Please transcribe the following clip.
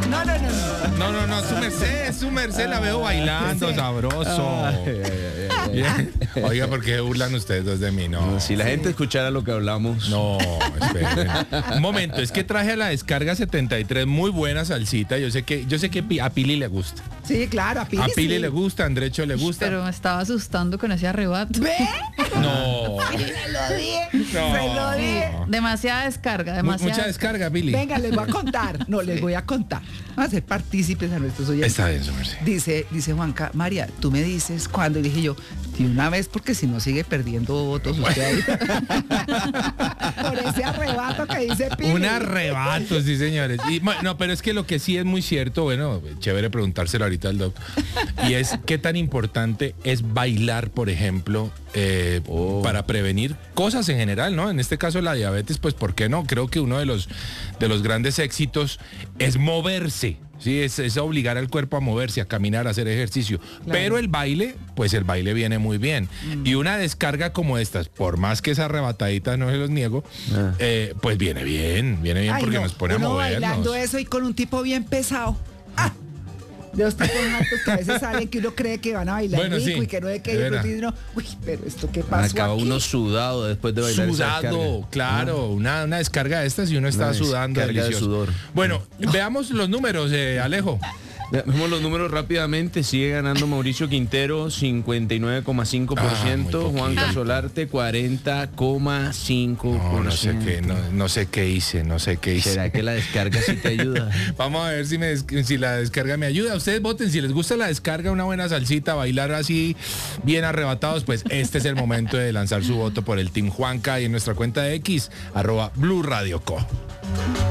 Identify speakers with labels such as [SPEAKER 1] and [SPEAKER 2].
[SPEAKER 1] No, su merced la veo bailando, sabroso. Bien. Oiga, ¿por qué burlan ustedes dos de mí? No.
[SPEAKER 2] Si la gente escuchara lo que hablamos.
[SPEAKER 1] No, esperen. Un momento, es que traje a la descarga 73 muy buena salsita. Yo sé que a Pili le gusta.
[SPEAKER 3] Sí, claro, a Pili.
[SPEAKER 1] A Pili le gusta, a Andrecho le gusta.
[SPEAKER 4] Pero me estaba asustando con ese arrebato.
[SPEAKER 3] ¿Ve?
[SPEAKER 1] No.
[SPEAKER 3] Se lo dije.
[SPEAKER 1] No.
[SPEAKER 3] Se lo dije.
[SPEAKER 4] Demasiada descarga, demasiada.
[SPEAKER 1] Mucha descarga, Pili.
[SPEAKER 3] Venga, les voy a contar. No, les voy a contar. Vamos a ser partícipes a nuestros oyentes.
[SPEAKER 1] Está bien, su merced.
[SPEAKER 3] Dice Juanca, María, tú me dices cuándo. Y dije yo, de una vez, porque si no sigue perdiendo votos usted ahí. Por ese arrebato que dice Pili.
[SPEAKER 1] Un arrebato, sí, señores. Y, bueno, pero es que lo que sí es muy cierto, bueno, chévere preguntárselo ahorita al doc, y es qué tan importante es bailar, por ejemplo, para prevenir cosas en general, ¿no? En este caso la diabetes, pues, ¿por qué no? Creo que uno de los grandes éxitos es moverse. Sí, es obligar al cuerpo a moverse, a caminar, a hacer ejercicio. Claro. Pero el baile, pues el baile viene muy bien. Y una descarga como estas, por más que es arrebatadita, no se los niego, pues viene bien
[SPEAKER 3] Ay,
[SPEAKER 1] porque
[SPEAKER 3] no,
[SPEAKER 1] nos pone a
[SPEAKER 3] uno
[SPEAKER 1] movernos.
[SPEAKER 3] bailando eso y con un tipo bien pesado. De los tipos altos que a veces salen que uno cree que van a bailar rico, sí, y que no de que uno, uy, pero esto qué pasó
[SPEAKER 2] acaba
[SPEAKER 3] aquí.
[SPEAKER 2] Uno sudado después de bailar.
[SPEAKER 1] Sudado, claro, una descarga de estas y uno está sudando delicioso.
[SPEAKER 2] De sudor.
[SPEAKER 1] Bueno, veamos los números, Alejo.
[SPEAKER 2] Veamos los números rápidamente. Sigue ganando Mauricio Quintero 59,5%, Juan Casolarte 40,5%.
[SPEAKER 1] No sé qué hice.
[SPEAKER 2] ¿Será que la descarga sí te ayuda?
[SPEAKER 1] Vamos a ver si la descarga me ayuda. Ustedes voten, si les gusta la descarga, una buena salsita, bailar así bien arrebatados, pues este es el momento de lanzar su voto por el Team Juanca y en nuestra cuenta de X, @BluRadioCo.